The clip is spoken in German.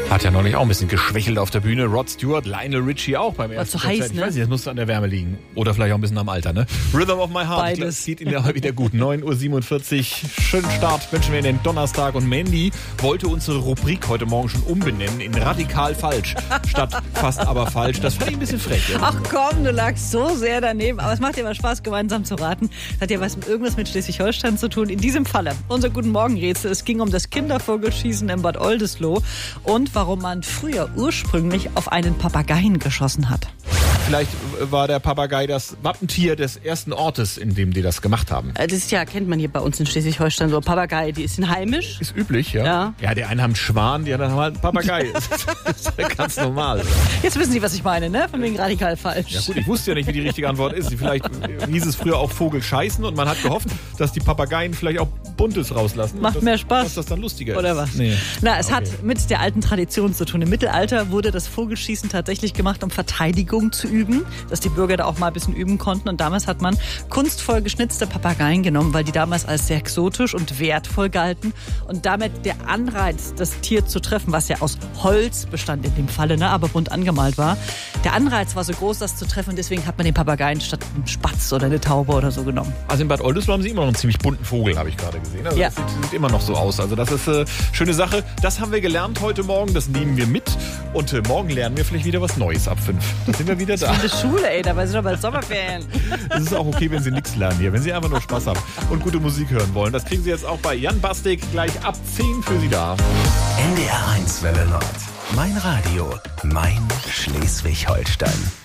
Hat ja neulich auch ein bisschen geschwächelt auf der Bühne. Rod Stewart, Lionel Richie auch beim ersten zu heiß, Konzert. Ich ne? weiß nicht, das muss an der Wärme liegen. Oder vielleicht auch ein bisschen am Alter, ne? Rhythm of My Heart. Beides. Ich glaub, es geht Ihnen ja heute wieder gut. 9.47 Uhr. Schönen Start wünschen wir in den Donnerstag. Und Mandy wollte unsere Rubrik heute Morgen schon umbenennen in radikal falsch. Statt fast aber falsch. Das fand ich ein bisschen frech. Ja. Ach komm, du lagst so sehr daneben. Aber es macht dir mal Spaß, gemeinsam zu raten. Das hat ja irgendwas mit Schleswig-Holstein zu tun. In diesem Falle, unser Guten Morgen-Rätsel. Es ging um das Kindervogelschießen in Bad Oldesloe und warum man früher ursprünglich auf einen Papageien geschossen hat. Vielleicht war der Papagei das Wappentier des ersten Ortes, in dem die das gemacht haben. Das ist ja, kennt man hier bei uns in Schleswig-Holstein so. Papagei, die sind heimisch. Ist üblich, ja. Ja, die einen haben einen Schwan, die anderen haben halt einen Papagei. Das ist ja ganz normal. Jetzt wissen Sie, was ich meine, ne? Von wegen radikal falsch. Ja gut, ich wusste ja nicht, wie die richtige Antwort ist. Vielleicht hieß es früher auch Vogel scheißen und man hat gehofft, dass die Papageien vielleicht auch Buntes rauslassen. Macht mehr Spaß. Dass das dann lustiger ist. Oder was? Nee. Na, es hat mit der alten Tradition zu tun. Im Mittelalter wurde das Vogelschießen tatsächlich gemacht, um Verteidigung zu üben, dass die Bürger da auch mal ein bisschen üben konnten. Und damals hat man kunstvoll geschnitzte Papageien genommen, weil die damals als sehr exotisch und wertvoll galten. Und damit der Anreiz, das Tier zu treffen, was ja aus Holz bestand in dem Falle, ne, aber bunt angemalt war, der Anreiz war so groß, das zu treffen. Und deswegen hat man den Papageien statt einen Spatz oder eine Taube oder so genommen. Also in Bad Oldesloe haben sie immer noch einen ziemlich bunten Vogel, habe ich gerade gesehen. Also ja. Das sieht immer noch so aus. Also das ist schöne Sache. Das haben wir gelernt heute Morgen. Das nehmen wir mit. Und morgen lernen wir vielleicht wieder was Neues ab 5. Da sind wir wieder da. In der Schule, ey, dabei sind wir bald Sommerferien. Es ist auch okay, wenn Sie nichts lernen hier. Wenn Sie einfach nur Spaß haben und gute Musik hören wollen. Das kriegen Sie jetzt auch bei Jan Bastik gleich ab 10 für Sie da. NDR 1 Welle Nord. Mein Radio. Mein Schleswig-Holstein.